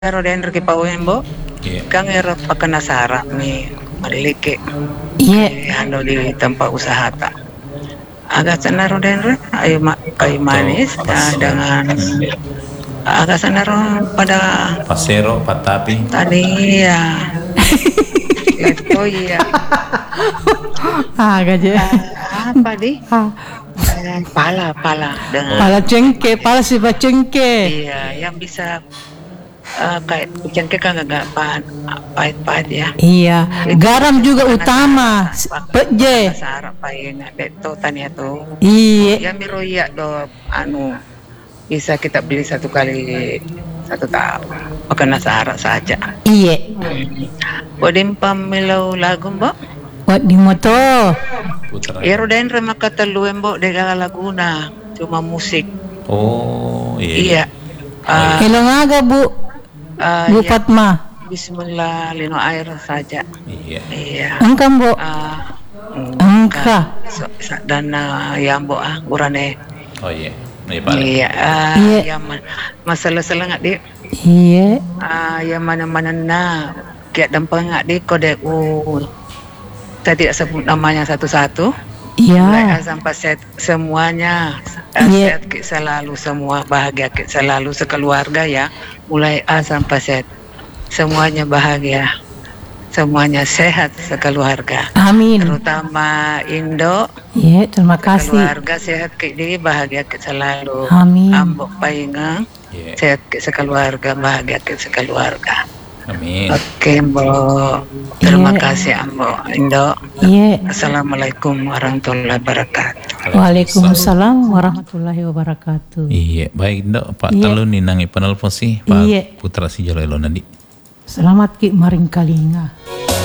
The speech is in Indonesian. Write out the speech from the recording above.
Roden Ricky Pawembo, Iya. kang era pakanasara mi malike. Iya. Ano di tempat usaha ta. Agak sana Roden kayu manis dengan agak sana pada Pasero, Patapi. tadi ya. Itu ya. Gaje. Apa di? Pala dengan Pala cengke, pala si cengke. iya yang bisa kayak cengkeh kan agak pahit-pahit ya. Iya. Garam juga utama. Peje. Sarap pahin itu tania tuh. Iya. Ya miro ya do anu bisa kita beli satu kali 1 tahun. Bukan nasara saja. Iya. Bodin pamilaw lagu mbok. Wat di moto. Putra. Iro den remaka teluem mbok de Laguna. Cuma musik. Oh, iya. Iya. Hello nga Bu. Bu Ya, Fatma. Bismillah lino air saja. Iya. Iya. Angka Bu. Angka. Dan yang mbok urane. Oh iya. Iya, Pak. Iya, Iya. yang masalah nggak di, Iya. yang mana-mana na, kayak dampang nggak di kode saya tidak sebut namanya satu-satu. Mulai Iya. A sampai Z semuanya, Iya. Z selalu semua bahagia, selalu sekeluarga ya. Mulai A sampai Z semuanya bahagia, semuanya sehat sekeluarga. Amin. Terutama Indo. Iya, terima kasih. Keluarga sehat ke dia bahagia ke selalu. Amin. Ambok paingang Iya. sehat ke sekeluarga bahagia ke sekeluarga. Amin. Oke Mbok. Terima Iya. kasih Mbok Indo. Iya. Assalamualaikum warahmatullahi wabarakatuh. Waalaikumsalam warahmatullahi wabarakatuh. Iya, baik Dok. Pak Iya. Talun ni nangi penelpon sih. Pak Iya. Putra si Jolo Elo nadi. Selamat ki maring kalinga.